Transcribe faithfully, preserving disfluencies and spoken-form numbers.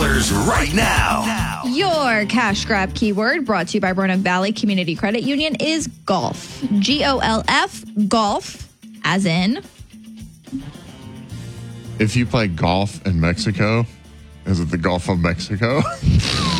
dollars right now. Your cash grab keyword brought to you by Roanoke Valley Community Credit Union is golf. G O L F, golf, as in... If you play golf in Mexico, is it the Gulf of Mexico?